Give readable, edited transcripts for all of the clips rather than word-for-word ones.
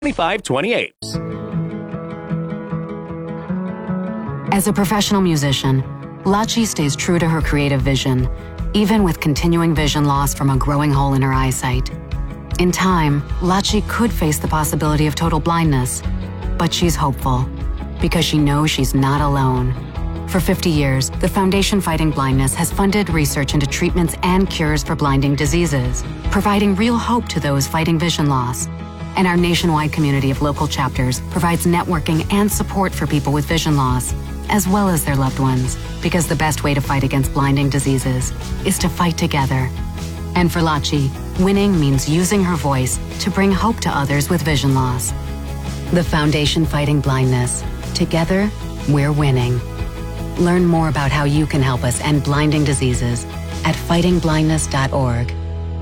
2528. As a professional musician, Lachi stays true to her creative vision, even with continuing vision loss from a growing hole in her eyesight. In time, Lachi could face the possibility of total blindness, but she's hopeful because she knows she's not alone. For 50 years, the Foundation Fighting Blindness has funded research into treatments and cures for blinding diseases, providing real hope to those fighting vision loss. And our nationwide community of local chapters provides networking and support for people with vision loss, as well as their loved ones, because the best way to fight against blinding diseases is to fight together. And for Lachi, winning means using her voice to bring hope to others with vision loss. The Foundation Fighting Blindness. Together, we're winning. Learn more about how you can help us end blinding diseases at fightingblindness.org.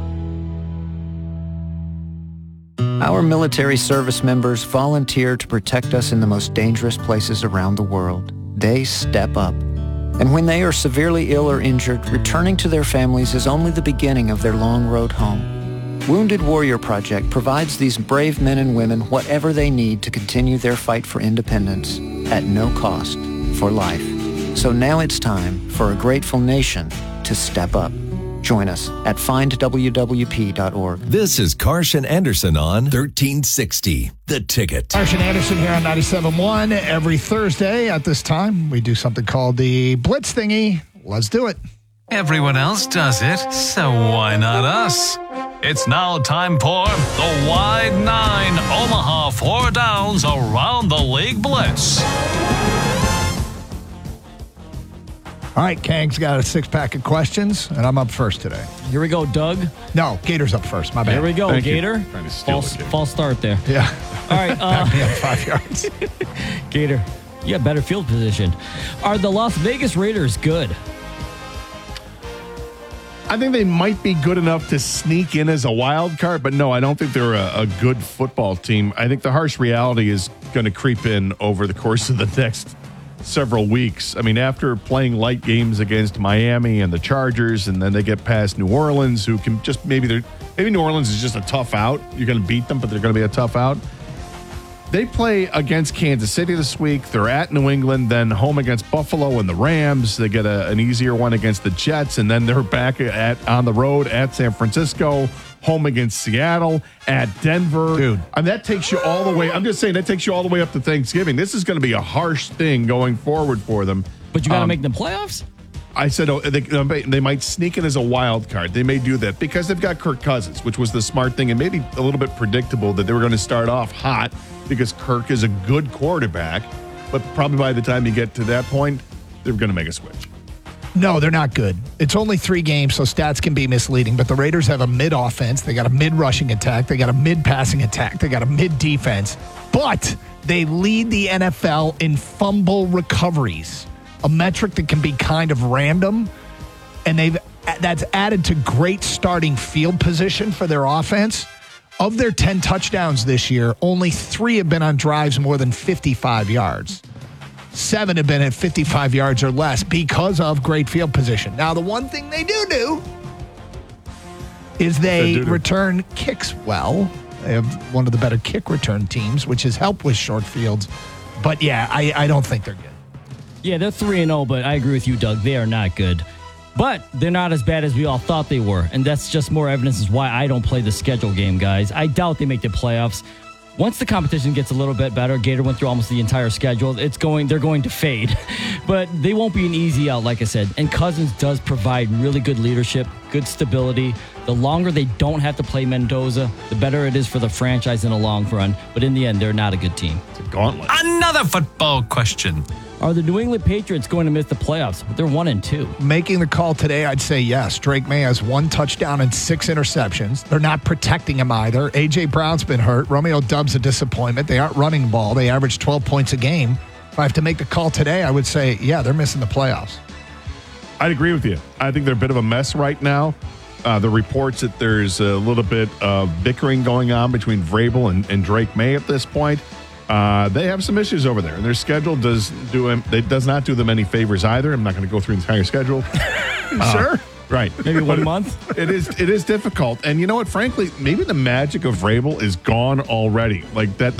Our military service members volunteer to protect us in the most dangerous places around the world. They step up. And when they are severely ill or injured, returning to their families is only the beginning of their long road home. Wounded Warrior Project provides these brave men and women whatever they need to continue their fight for independence at no cost for life. So now it's time for a grateful nation to step up. Join us at findwwp.org. This is Karsch Anderson on 1360, The Ticket. Karsch Anderson here on 97.1. Every Thursday at this time, we do something called the Blitz Thingy. Let's do it. Everyone else does it, so why not us? It's now time for the Wide Nine Omaha 4 Downs Around the League Blitz. All right, Kang's got a six-pack of questions, and I'm up first today. Here we go, Doug. No, Gator's up first. My bad. Here we go, Thank Gator. you. Trying to steal False start there. Yeah. All right. Back me up 5 yards. Gator, you got better field position. Are the Las Vegas Raiders good? I think they might be good enough to sneak in as a wild card, but no, I don't think they're a good football team. I think the harsh reality is going to creep in over the course of the next several weeks. I mean, after playing light games against Miami and the Chargers, and then they get past New Orleans, who can just maybe New Orleans is just a tough out. You're going to beat them, but they're going to be a tough out. They play against Kansas City this week. They're at New England, then home against Buffalo and the Rams. They get an easier one against the Jets, and then they're back on the road at San Francisco, home against Seattle, at Denver. Dude. And that takes you all the way. I'm just saying, that takes you all the way up to Thanksgiving. This is going to be a harsh thing going forward for them. But you got to make the playoffs? I said they might sneak in as a wild card. They may do that because they've got Kirk Cousins, which was the smart thing and maybe a little bit predictable that they were going to start off hot because Kirk is a good quarterback. But probably by the time you get to that point, they're going to make a switch. No, they're not good. It's only 3 games, so stats can be misleading. But the Raiders have a mid-offense. They got a mid-rushing attack. They got a mid-passing attack. They got a mid-defense. But they lead the NFL in fumble recoveries, a metric that can be kind of random. And that's added to great starting field position for their offense. Of their 10 touchdowns this year, only 3 have been on drives more than 55 yards. 7 have been at 55 yards or less because of great field position. Now, the one thing they do is they return kicks well. They have one of the better kick return teams, which has helped with short fields. But, yeah, I don't think they're good. Yeah, they're 3-0, but I agree with you, Doug. They are not good. But they're not as bad as we all thought they were, and that's just more evidence as why I don't play the schedule game, guys. I doubt they make the playoffs. Once the competition gets a little bit better, Gator went through almost the entire schedule, they're going to fade. But they won't be an easy out, like I said. And Cousins does provide really good leadership, good stability. The longer they don't have to play Mendoza, the better it is for the franchise in the long run. But in the end, they're not a good team. It's a gauntlet. Another football question. Are the New England Patriots going to miss the playoffs? They're 1-2. Making the call today, I'd say yes. Drake May has 1 touchdown and 6 interceptions. They're not protecting him either. A.J. Brown's been hurt. Romeo Doubs a disappointment. They aren't running ball. They average 12 points a game. If I have to make the call today, I would say, yeah, they're missing the playoffs. I'd agree with you. I think they're a bit of a mess right now. The reports that there's a little bit of bickering going on between Vrabel and Drake May at this point. They have some issues over there, and their schedule does not do them any favors either. I'm not going to go through the entire schedule. Sure. Right. Maybe 1 month. It is difficult. And you know what? Frankly, maybe the magic of Vrabel is gone already. Like that